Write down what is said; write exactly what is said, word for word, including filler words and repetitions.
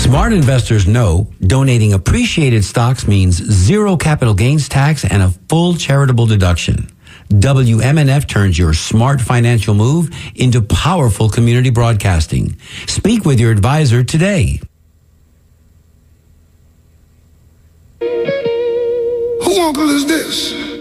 Smart investors know donating appreciated stocks means zero capital gains tax and a full charitable deduction. W M N F turns your smart financial move into powerful community broadcasting. Speak with your advisor today. Whose uncle is this?